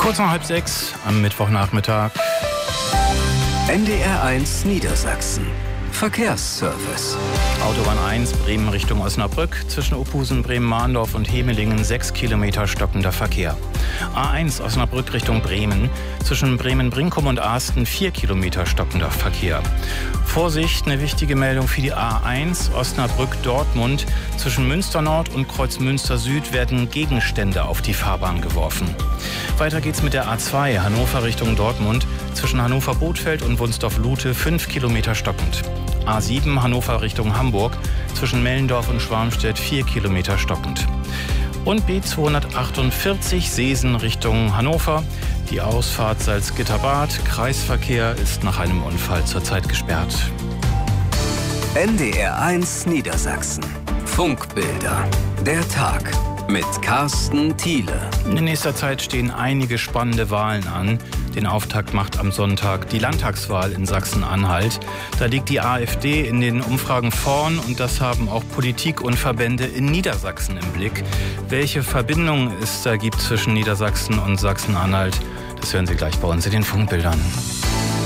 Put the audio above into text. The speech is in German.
Kurz nach 5:30 am Mittwochnachmittag. NDR1 Niedersachsen. Verkehrsservice. Autobahn 1, Bremen Richtung Osnabrück. Zwischen Opusen, Bremen-Mahndorf und Hemelingen 6 Kilometer stockender Verkehr. A1 Osnabrück Richtung Bremen. Zwischen Bremen-Brinkum und Aasten 4 Kilometer stockender Verkehr. Vorsicht, eine wichtige Meldung für die A1 Osnabrück-Dortmund. Zwischen Münster Nord und Kreuz Münster Süd werden Gegenstände auf die Fahrbahn geworfen. Weiter geht's mit der A2 Hannover Richtung Dortmund. Zwischen Hannover-Bothfeld und Wunsdorf-Lute 5 Kilometer stockend. A7 Hannover Richtung Hamburg. Zwischen Mellendorf und Schwarmstedt 4 Kilometer stockend. Und B248 Seesen Richtung Hannover. Die Ausfahrt Salzgitter-Bad. Kreisverkehr ist nach einem Unfall zurzeit gesperrt. NDR1 Niedersachsen. Funkbilder. Der Tag mit Carsten Thiele. In nächster Zeit stehen einige spannende Wahlen an. Den Auftakt macht am Sonntag die Landtagswahl in Sachsen-Anhalt. Da liegt die AfD in den Umfragen vorn und das haben auch Politik und Verbände in Niedersachsen im Blick. Welche Verbindungen es da gibt zwischen Niedersachsen und Sachsen-Anhalt, das hören Sie gleich bei uns in den Funkbildern.